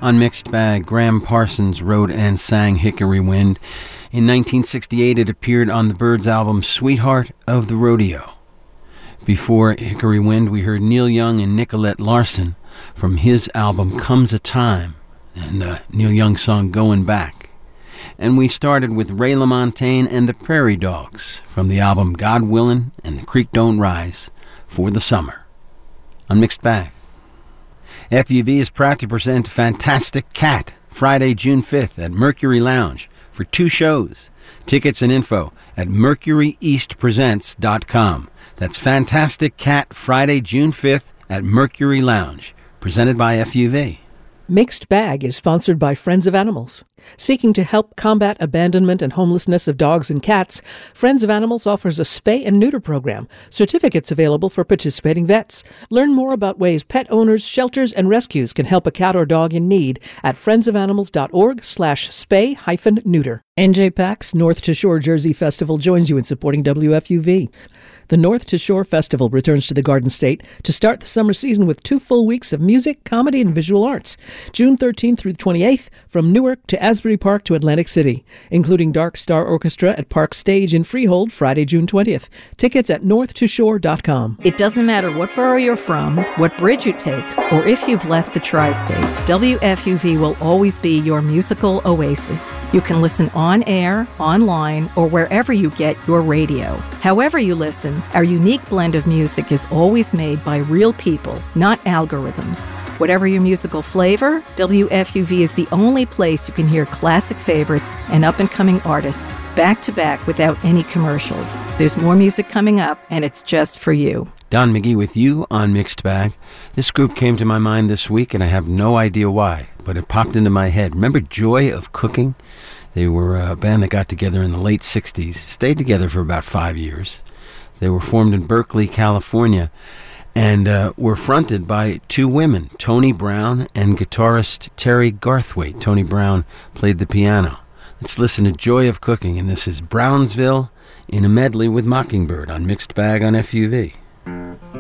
On Mixed Bag, Graham Parsons wrote and sang Hickory Wind. In 1968, it appeared on the Byrds album Sweetheart of the Rodeo. Before Hickory Wind, we heard Neil Young and Nicolette Larson from his album Comes a Time, and Neil Young's song Going Back. And we started with Ray LaMontagne and the Prairie Dogs from the album God Willin' and the Creek Don't Rise for the summer. On Mixed Bag. FUV is proud to present Fantastic Cat, Friday, June 5th at Mercury Lounge for 2 shows. Tickets and info at mercuryeastpresents.com. That's Fantastic Cat, Friday, June 5th at Mercury Lounge, presented by FUV. Mixed Bag is sponsored by Friends of Animals. Seeking to help combat abandonment and homelessness of dogs and cats, Friends of Animals offers a spay and neuter program. Certificates available for participating vets. Learn more about ways pet owners, shelters, and rescues can help a cat or dog in need at friendsofanimals.org/spay-neuter. NJPAC's North to Shore Jersey Festival joins you in supporting WFUV. The North to Shore Festival returns to the Garden State to start the summer season with 2 full weeks of music, comedy, and visual arts. June 13th through 28th, from Newark to Asbury Park to Atlantic City, including Dark Star Orchestra at Park Stage in Freehold, Friday, June 20th. Tickets at northtoshore.com. It doesn't matter what borough you're from, what bridge you take, or if you've left the tri-state, WFUV will always be your musical oasis. You can listen on air, online, or wherever you get your radio. However you listen, our unique blend of music is always made by real people, not algorithms. Whatever your musical flavor, WFUV is the only place you can hear classic favorites and up-and-coming artists back-to-back without any commercials. There's more music coming up, and it's just for you. Don McGee with you on Mixed Bag. This group came to my mind this week, and I have no idea why, but it popped into my head. Remember Joy of Cooking? They were a band that got together in the late 60s, stayed together for about 5 years. They were formed in Berkeley, California, and were fronted by 2 women, Tony Brown and guitarist Terry Garthwaite. Tony Brown played the piano. Let's listen to Joy of Cooking, and this is Brownsville in a medley with Mockingbird on Mixed Bag on FUV.